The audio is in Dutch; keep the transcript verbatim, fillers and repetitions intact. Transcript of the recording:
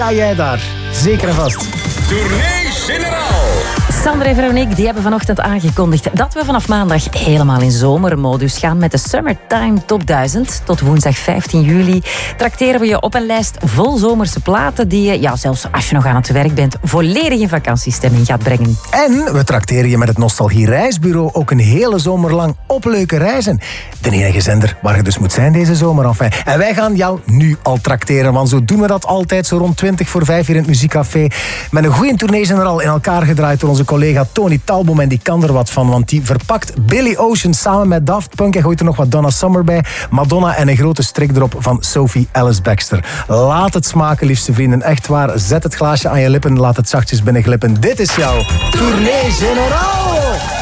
sta jij daar. Zeker en vast. Tournee Generaal. Sander en Veronique die hebben vanochtend aangekondigd dat we vanaf maandag helemaal in zomermodus gaan met de Summertime Top duizend. Tot woensdag vijftien juli trakteren we je op een lijst vol zomerse platen die je, ja, zelfs als je nog aan het werk bent, volledig in vakantiestemming gaat brengen. En we trakteren je met het Nostalgie Reisbureau ook een hele zomer lang op leuke reizen. De enige zender waar je dus moet zijn deze zomer. Enfin. En wij gaan jou nu al trakteren, want zo doen we dat altijd zo rond twintig voor vijf hier in het Muziekcafé. Met een goede tournee generaal in elkaar gedraaid door onze collega Tony Talbom en die kan er wat van, want die verpakt Billy Ocean samen met Daft Punk en gooit er nog wat Donna Summer bij, Madonna en een grote strik erop van Sophie Ellis Bextor. Laat het smaken, liefste vrienden. Echt waar, zet het glaasje aan je lippen, laat het zachtjes binnenglippen. Dit is jouw Tournee Generaal!